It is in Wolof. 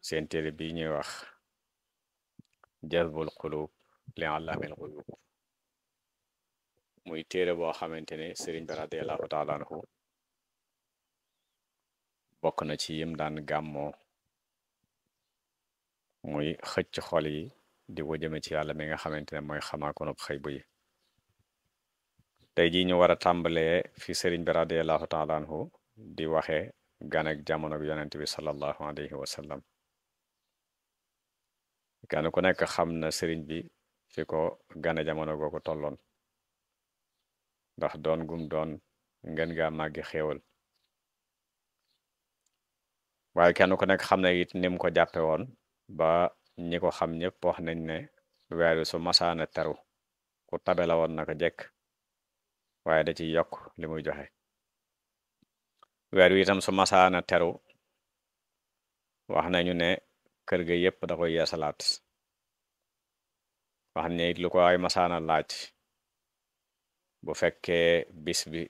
seen téere bi ñuy wax jazbul qulub li allaamil ghuyub muy téere boo xamante ne sëriñ bi radiallahu taala anhu bokk na ci yim daan gàmmoo muy xëcc xol yi di ko jëme ci yàlla mi nga xamante ne mooy xamaakonub xëy bu yi tey jii ñu war a tàmbalee fi sëriñ bi radiallahu taala anhu di waxe gan ak jamono bi yonent bi sallallahu alayhi wa sallam kenn ku nekk xam na sëriñ bi fi ko gane jamono googu tolloon ndax doon gum doon ngeen gaa màggi xéewal waaye kenn ku nekk xam na it nim ko jàppe woon ba ñi ko xam ñëpp wax nañ ne weer wi su masaana teru ku tabe la woon naka jekk waaye da ci yokk li muy joxe weer wi itam su masaana teru wax nañu ne kër ga yépp da koy yeesalaat wax ne it lu ko ay masaana laaj bu fekkee bis bi